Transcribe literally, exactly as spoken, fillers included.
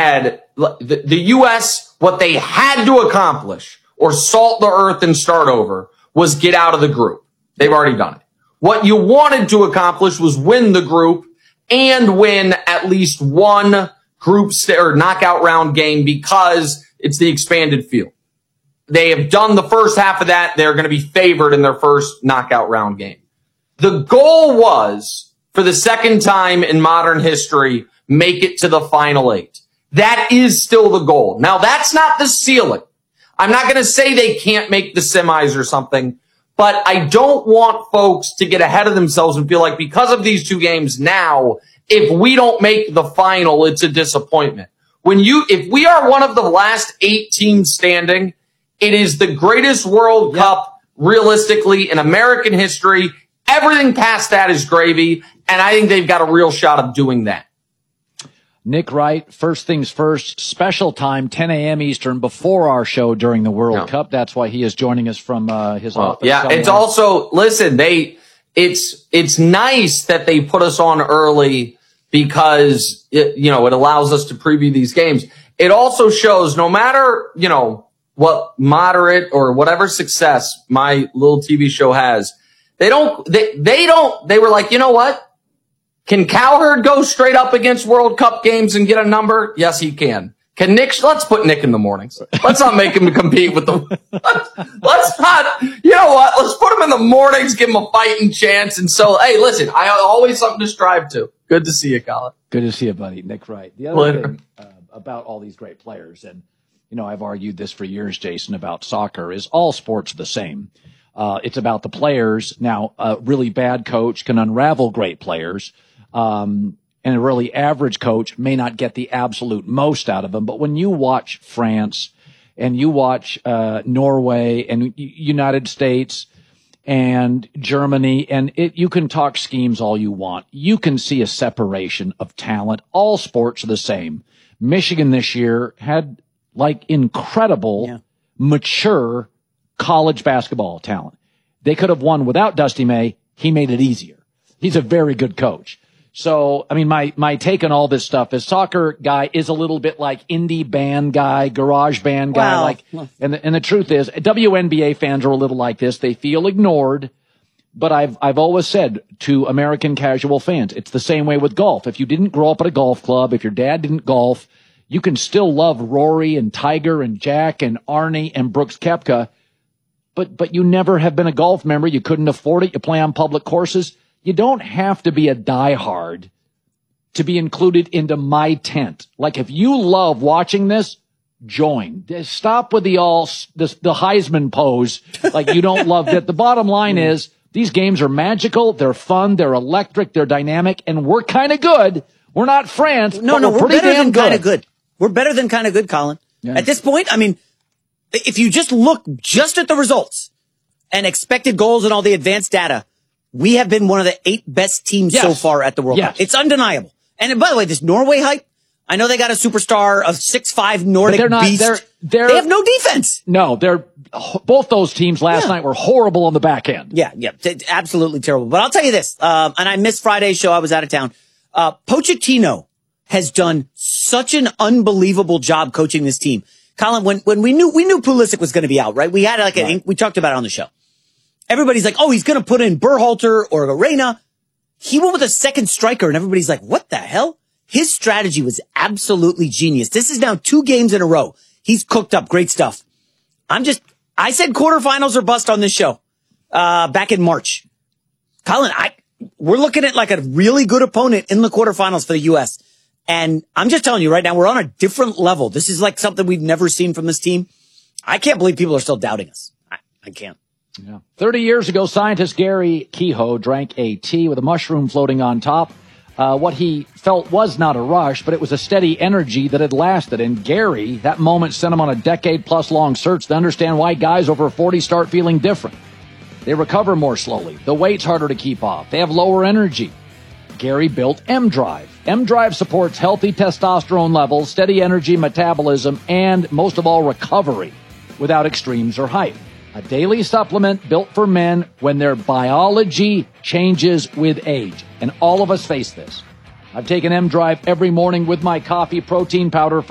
had the, the U S, what they had to accomplish or salt the earth and start over was get out of the group. They've already done it. What you wanted to accomplish was win the group and win at least one group st- or knockout round game because it's the expanded field. They have done the first half of that. They're going to be favored in their first knockout round game. The goal was, for the second time in modern history, make it to the final eight. That is still the goal. Now, that's not the ceiling. I'm not going to say they can't make the semis or something, but I don't want folks to get ahead of themselves and feel like because of these two games now, if we don't make the final, it's a disappointment. When you, if we are one of the last eight teams standing, it is the greatest World yep. Cup realistically in American history. Everything past that is gravy, and I think they've got a real shot of doing that. Nick Wright, first things first, special time, ten a.m. Eastern, before our show during the World no. Cup. That's why he is joining us from uh, his well, office. Yeah, somewhere. It's also, listen, they, it's, it's nice that they put us on early because, it, you know, it allows us to preview these games. It also shows no matter, you know, what moderate or whatever success my little T V show has, they don't, they, they don't, they were like, you know what? Can Cowherd go straight up against World Cup games and get a number? Yes, he can. Can Nick, let's put Nick in the mornings. Let's not make him compete with the, let's, let's not, you know what? Let's put him in the mornings, give him a fighting chance. And so, hey, listen, I always something to strive to. Good to see you, Colin. Good to see you, buddy. Nick Wright. The other Later. thing uh, about all these great players, and, you know, I've argued this for years, Jason, about soccer, is all sports are the same. Uh, it's about the players. Now, a really bad coach can unravel great players. Um, and a really average coach may not get the absolute most out of them. But when you watch France and you watch, uh, Norway and United States and Germany, and it, you can talk schemes all you want. You can see a separation of talent. All sports are the same. Michigan this year had like incredible, yeah. mature college basketball talent. They could have won without Dusty May. He made it easier. He's a very good coach. So, I mean, my, my take on all this stuff is soccer guy is a little bit like indie band guy, garage band guy. Wow. Like, and the, and the truth is W N B A fans are a little like this. They feel ignored. But I've, I've always said to American casual fans, it's the same way with golf. If you didn't grow up at a golf club, if your dad didn't golf, you can still love Rory and Tiger and Jack and Arnie and Brooks Koepka. But, but you never have been a golf member. You couldn't afford it. You play on public courses. You don't have to be a diehard to be included into my tent. Like, if you love watching this, join. Stop with the all, the, the Heisman pose. Like, you don't love it. The bottom line is these games are magical. They're fun. They're electric. They're dynamic. And we're kind of good. We're not France. No, but no, we're, we're pretty better damn than good. kind of good. We're better than kind of good, Colin. Yeah. At this point, I mean, if you just look just at the results and expected goals and all the advanced data, we have been one of the eight best teams yes. so far at the World yes. Cup. It's undeniable. And by the way, this Norway hype, I know they got a superstar of six five Nordic they're not, beast. They're, they're, they have no defense. No, they're both those teams last yeah. night were horrible on the back end. Yeah, yeah, t- absolutely terrible. But I'll tell you this, um, and I missed Friday's show. I was out of town. Uh, Pochettino has done such an unbelievable job coaching this team. Colin, when, when we knew, we knew Pulisic was going to be out, right? We had like a, right. we talked about it on the show. Everybody's like, oh, he's going to put in Berhalter or Arena. He went with a second striker, and everybody's like, what the hell? His strategy was absolutely genius. This is now two games in a row. He's cooked up great stuff. I'm just, I said quarterfinals or bust on this show, uh, back in March. Colin, I, we're looking at like a really good opponent in the quarterfinals for the U S. And I'm just telling you right now, we're on a different level. This is like something we've never seen from this team. I can't believe people are still doubting us. I, I can't. Yeah. thirty years ago, scientist Gary Kehoe drank a tea with a mushroom floating on top. Uh, what he felt was not a rush, but it was a steady energy that had lasted. And Gary, that moment sent him on a decade-plus long search to understand why guys over forty start feeling different. They recover more slowly. The weight's harder to keep off. They have lower energy. Gary built M-Drive. M-Drive supports healthy testosterone levels, steady energy metabolism, and, most of all, recovery without extremes or hype. A daily supplement built for men when their biology changes with age. And all of us face this. I've taken M-Drive every morning with my coffee protein powder for